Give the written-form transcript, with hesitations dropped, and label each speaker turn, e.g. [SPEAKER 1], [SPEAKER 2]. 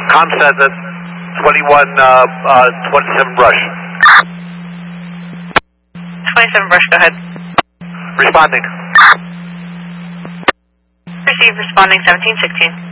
[SPEAKER 1] Com says it. 27 Brush.
[SPEAKER 2] 27 Brush, go ahead.
[SPEAKER 1] Responding.
[SPEAKER 2] Receive, responding 1716.